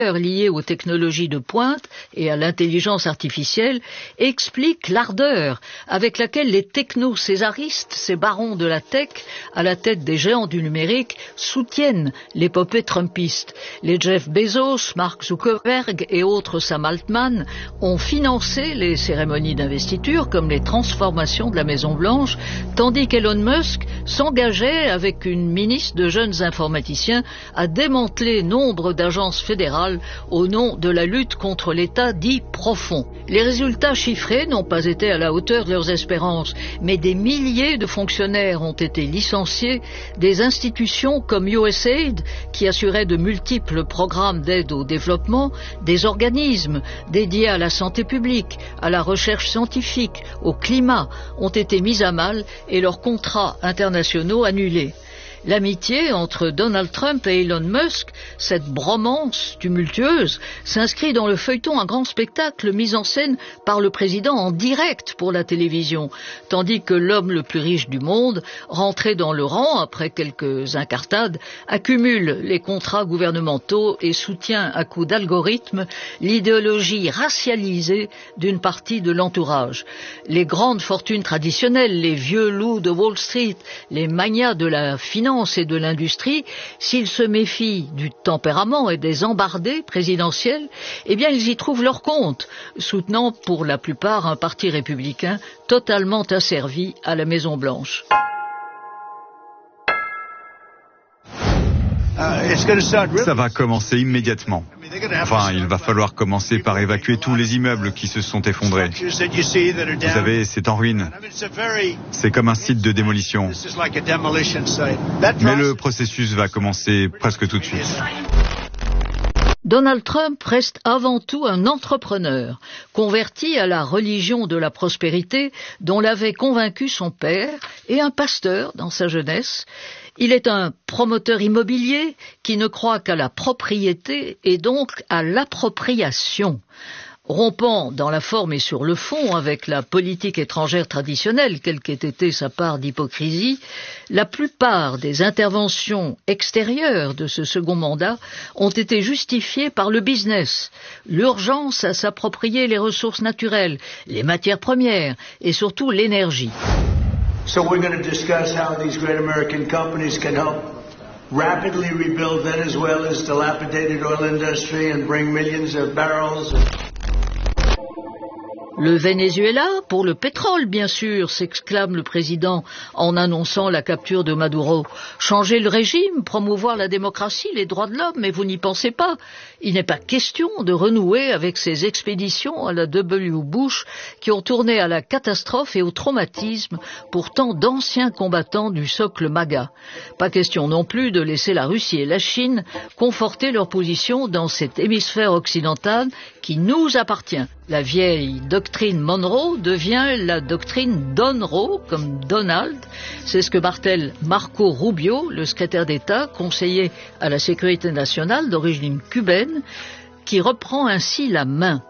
liés aux technologies de pointe et à l'intelligence artificielle expliquent l'ardeur avec laquelle les techno-césaristes, ces barons de la tech, à la tête des géants du numérique, soutiennent l'épopée trumpiste. Les Jeff Bezos, Mark Zuckerberg et autres Sam Altman ont financé les cérémonies d'investiture comme les transformations de la Maison-Blanche, tandis qu'Elon Musk s'engageait avec une ministre de jeunes informaticiens à démanteler nombre d'agences fédérales au nom de la lutte contre l'État dit profond. Les résultats chiffrés n'ont pas été à la hauteur de leurs espérances, mais des milliers de fonctionnaires ont été licenciés, des institutions comme USAID, qui assurait de multiples programmes d'aide au développement, des organismes dédiés à la santé publique, à la recherche scientifique, au climat, ont été mis à mal et leurs contrats internationaux annulés. L'amitié entre Donald Trump et Elon Musk, cette bromance tumultueuse, s'inscrit dans le feuilleton un grand spectacle mis en scène par le président en direct pour la télévision, tandis que l'homme le plus riche du monde, rentré dans le rang après quelques incartades, accumule les contrats gouvernementaux et soutient à coups d'algorithme l'idéologie racialisée d'une partie de l'entourage. Les grandes fortunes traditionnelles, les vieux loups de Wall Street, les magnats de la finance et de l'industrie, s'ils se méfient du tempérament et des embardées présidentielles, eh bien ils y trouvent leur compte, soutenant pour la plupart un parti républicain totalement asservi à la Maison-Blanche. Ça va commencer immédiatement. Enfin, il va falloir commencer par évacuer tous les immeubles qui se sont effondrés. Vous savez, c'est en ruine. C'est comme un site de démolition. Mais le processus va commencer presque tout de suite. Donald Trump reste avant tout un entrepreneur, converti à la religion de la prospérité dont l'avait convaincu son père et un pasteur dans sa jeunesse. Il est un promoteur immobilier qui ne croit qu'à la propriété et donc à l'appropriation. Rompant dans la forme et sur le fond avec la politique étrangère traditionnelle, quelle qu'ait été sa part d'hypocrisie, la plupart des interventions extérieures de ce second mandat ont été justifiées par le business, l'urgence à s'approprier les ressources naturelles, les matières premières et surtout l'énergie. So we're going to discuss how these great American companies can help rapidly rebuild Venezuela's dilapidated oil industry and bring millions of barrels. Le Venezuela, pour le pétrole bien sûr, s'exclame le président en annonçant la capture de Maduro. Changer le régime, promouvoir la démocratie, les droits de l'homme, mais vous n'y pensez pas. Il n'est pas question de renouer avec ces expéditions à la W. Bush qui ont tourné à la catastrophe et au traumatisme pour tant d'anciens combattants du socle MAGA. Pas question non plus de laisser la Russie et la Chine conforter leur position dans cet hémisphère occidental qui nous appartient. La vieille doctrine Monroe devient la doctrine Donroe, comme Donald. C'est ce que martèle Marco Rubio, le secrétaire d'État, conseiller à la sécurité nationale d'origine cubaine, qui reprend ainsi la main.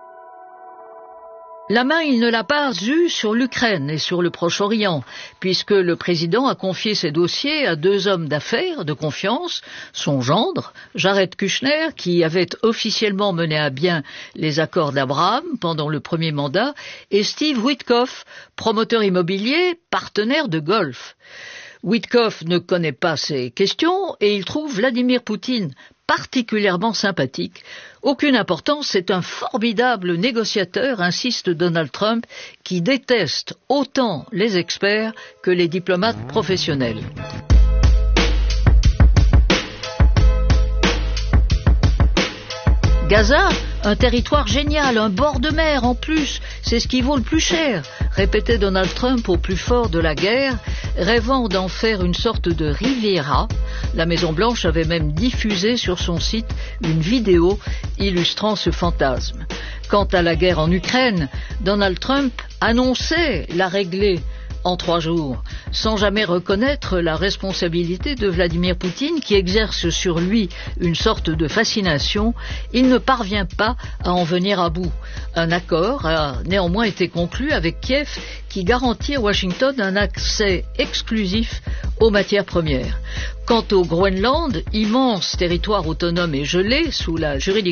La main, il ne l'a pas eue sur l'Ukraine et sur le Proche-Orient, puisque le président a confié ses dossiers à deux hommes d'affaires de confiance, son gendre, Jared Kushner, qui avait officiellement mené à bien les accords d'Abraham pendant le premier mandat, et Steve Witkoff, promoteur immobilier, partenaire de golf. Witkoff ne connaît pas ces questions et il trouve Vladimir Poutine particulièrement sympathique. Aucune importance, c'est un formidable négociateur, insiste Donald Trump, qui déteste autant les experts que les diplomates professionnels. Gaza, un territoire génial, un bord de mer en plus, c'est ce qui vaut le plus cher, répétait Donald Trump au plus fort de la guerre, rêvant d'en faire une sorte de Riviera. La Maison-Blanche avait même diffusé sur son site une vidéo illustrant ce fantasme. Quant à la guerre en Ukraine, Donald Trump annonçait la régler en 3 jours, sans jamais reconnaître la responsabilité de Vladimir Poutine qui exerce sur lui une sorte de fascination. Il ne parvient pas à en venir à bout. Un accord a néanmoins été conclu avec Kiev qui garantit à Washington un accès exclusif aux matières premières. Quant au Groenland, immense territoire autonome et gelé sous la juridiction